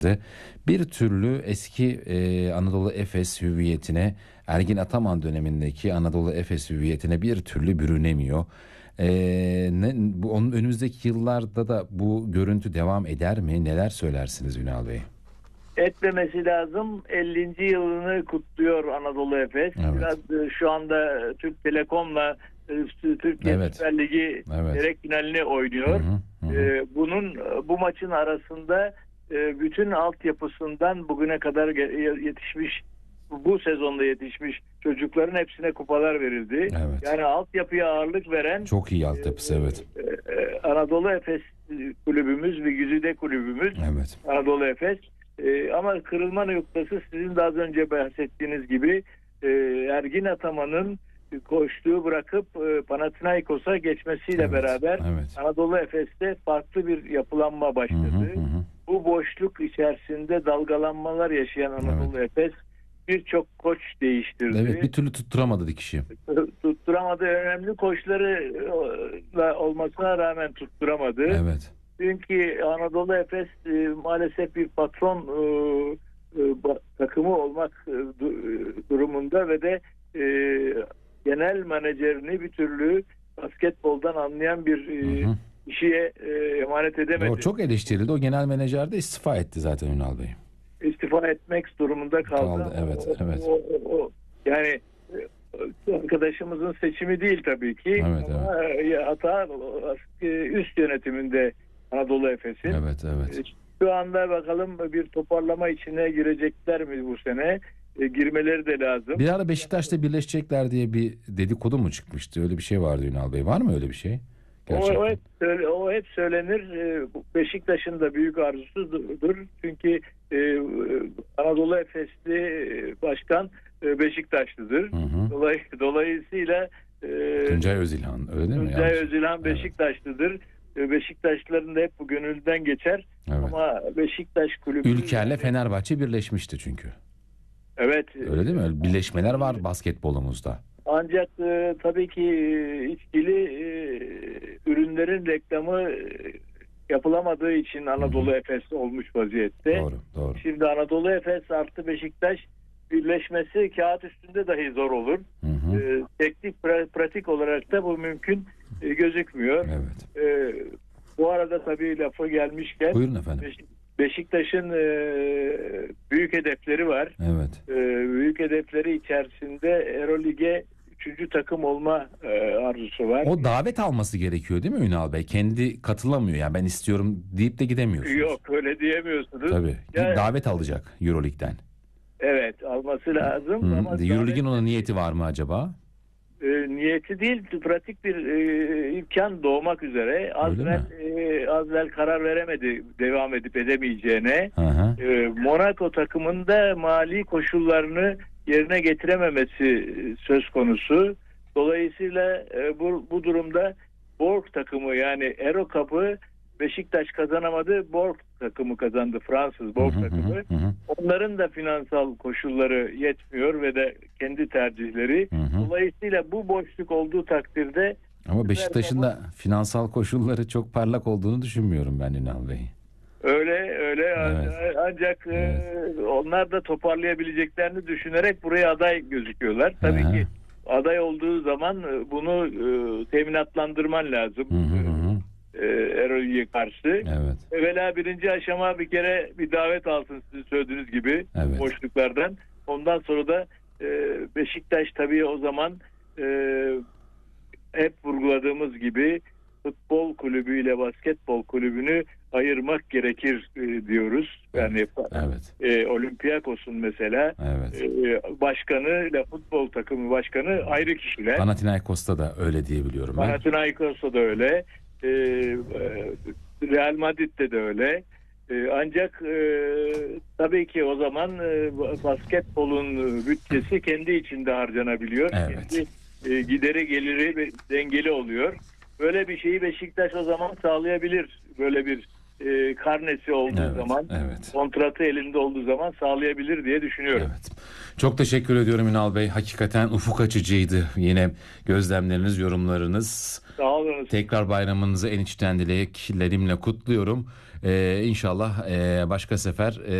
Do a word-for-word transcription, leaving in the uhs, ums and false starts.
Bir türlü eski e, Anadolu Efes hüviyetine, Ergin Ataman dönemindeki Anadolu Efes hüviyetine bir türlü bürünemiyor. E, ne, bu, onun önümüzdeki yıllarda da bu görüntü devam eder mi? Neler söylersiniz Ünal Bey? Etmemesi lazım. ellinci yılını kutluyor Anadolu Efes. Evet. Biraz şu anda Türk Telekom'la Türkiye Evet. Süper Ligi Evet. çeyrek finalini oynuyor. Hı hı, hı. Ee, bunun bu maçın arasında e, bütün altyapısından bugüne kadar yetişmiş, bu sezonda yetişmiş çocukların hepsine kupalar verildi. Evet. Yani altyapıya ağırlık veren Çok iyi altyapısı, evet. e, Anadolu Efes kulübümüz ve güzide kulübümüz Evet. Anadolu Efes. Ee, ama kırılma noktası sizin de az önce bahsettiğiniz gibi e, Ergin Ataman'ın koştuğu bırakıp e, Panathinaikos'a geçmesiyle Evet, beraber evet. Anadolu Efes'te farklı bir yapılanma başladı. Hı hı, hı. Bu boşluk içerisinde dalgalanmalar yaşayan Anadolu Efes birçok koç değiştirdi. Evet, bir türlü tutturamadı dikişi. Tutturamadı. Önemli koçları olmasına rağmen tutturamadı. Evet. Çünkü Anadolu Efes e, maalesef bir patron e, e, takımı olmak e, durumunda ve de e, genel menajerini bir türlü basketboldan anlayan bir e, Hı hı. kişiye e, emanet edemedi. O çok eleştirildi. O genel menajer de istifa etti zaten Ünal Bey. İstifa etmek durumunda kaldı. Kaldı, evet, o, evet. O, o, o, yani e, arkadaşımızın seçimi değil tabii ki. Evet, ama evet. Hata üst yönetiminde Anadolu Efes'in. Evet, evet. Şu anda bakalım bir toparlama içine girecekler mi bu sene? E, girmeleri de lazım. Bir ara Beşiktaş'ta birleşecekler diye bir dedikodu mu çıkmıştı? Öyle bir şey vardı Ünal Bey. Var mı öyle bir şey? O, o, hep, o hep söylenir. Beşiktaş'ın da büyük arzusudur. Çünkü e, Anadolu Efesli başkan e, Beşiktaşlıdır. Hı hı. Dolay, dolayısıyla e, Tuncay Özilhan, öyle değil mi? Tuncay Yanlış. Özilhan Beşiktaşlıdır. Evet. Beşiktaşlıların da hep bu gönülden geçer. Evet. Ama Beşiktaş kulübü... Ülker'le Fenerbahçe birleşmişti çünkü. Evet. Öyle değil mi? Öyle birleşmeler var basketbolumuzda. Ancak e, tabii ki e, içkili e, ürünlerin reklamı e, yapılamadığı için Anadolu Hı-hı. Efes olmuş vaziyette. Doğru, doğru. Şimdi Anadolu Efes artı Beşiktaş birleşmesi kağıt üstünde dahi zor olur. E, teknik pra- pratik olarak da bu mümkün e, gözükmüyor. Evet. E, bu arada tabii lafı gelmişken buyurun efendim. Beş- Beşiktaş'ın e, büyük hedefleri var. Evet. E, büyük hedefleri içerisinde Eurolig'e üçüncü takım olma e, arzusu var. O davet alması gerekiyor değil mi Ünal Bey? Kendi katılamıyor. Yani ben istiyorum deyip de gidemiyorsunuz. Yok, öyle diyemiyorsunuz. Tabii. Yani, davet alacak Euroleague'den. Evet, alması lazım. Hı. Ama Euroleague'in davet... ona niyeti var mı acaba? E, niyeti değil, pratik bir e, imkan doğmak üzere. Azvel, e, Azvel karar veremedi devam edip edemeyeceğine. E, Monaco takımında mali koşullarını yerine getirememesi söz konusu. Dolayısıyla e, bu, bu durumda Borg takımı, yani Euro Cup'ı Beşiktaş kazanamadı. Borg takımı kazandı. Fransız Borg takımı. Hı hı. Onların da finansal koşulları yetmiyor ve de kendi tercihleri. Hı hı. Dolayısıyla bu boşluk olduğu takdirde... Ama Beşiktaş'ın da finansal koşulları çok parlak olduğunu düşünmüyorum ben Ünal Bey. Öyle öyle evet. Ancak evet. E, onlar da toparlayabileceklerini düşünerek buraya aday gözüküyorlar. Tabii Aha. ki aday olduğu zaman bunu e, teminatlandırman lazım. Hı hı hı. Euroleague'ye karşı. Evet. Evvela birinci aşama bir kere bir davet alsın sizin söylediğiniz gibi evet. boşluklardan. Ondan sonra da e, Beşiktaş tabii o zaman e, hep vurguladığımız gibi futbol kulübüyle basketbol kulübünü ayırmak gerekir e, diyoruz. Yani evet. e, Olympiakos'un mesela evet. e, başkanı ile futbol takımı başkanı ayrı kişiler. Panathinaikos'ta da öyle diyebiliyorum ben. Panathinaikos'ta da öyle. E, Real Madrid'de de öyle. E, ancak e, tabii ki o zaman e, basketbolun bütçesi kendi içinde harcanabiliyor. Evet. Kendi e, gideri geliri dengeli oluyor. Böyle bir şeyi Beşiktaş o zaman sağlayabilir. Böyle bir e, karnesi olduğu evet, zaman, evet. kontratı elinde olduğu zaman sağlayabilir diye düşünüyorum. Evet. Çok teşekkür ediyorum Ünal Bey. Hakikaten ufuk açıcıydı. Yine gözlemleriniz, yorumlarınız. Sağ olun. Tekrar bayramınızı en içten dileklerimle kutluyorum. E, inşallah e, başka sefer... E,